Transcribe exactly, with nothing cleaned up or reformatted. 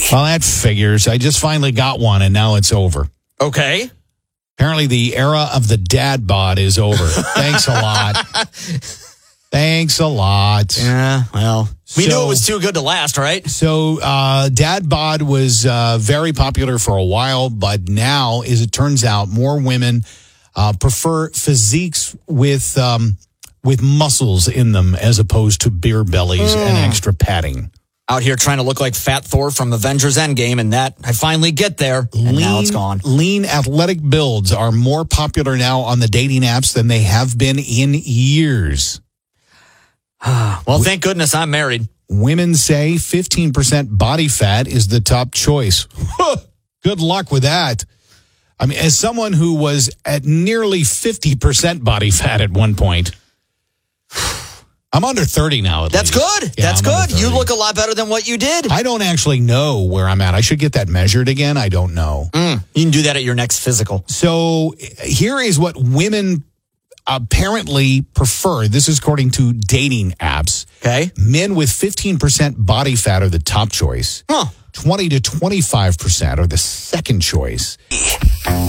Well, that figures. I just finally got one, and now it's over. Okay. Apparently, the era of the dad bod is over. Thanks a lot. Thanks a lot. Yeah, well, we So- knew it was too good to last, right? So, uh, dad bod was uh, very popular for a while, but now, as it turns out, more women uh, prefer physiques with um, with muscles in them as opposed to beer bellies Mm. and extra padding. Out here trying to look like Fat Thor from Avengers Endgame, and that, I finally get there, and lean, now it's gone. Lean athletic builds are more popular now on the dating apps than they have been in years. Well, thank goodness I'm married. Women say fifteen percent body fat is the top choice. Good luck with that. I mean, as someone who was at nearly fifty percent body fat at one point, I'm under thirty now. At That's least. good. Yeah, That's I'm under good. You thirty. look a lot better than what you did. I don't actually know where I'm at. I should get that measured again. I don't know. Mm, you can do that at your next physical. So here is what women apparently prefer. This is according to dating apps. Okay. Men with fifteen percent body fat are the top choice. Huh. twenty to twenty-five percent are the second choice.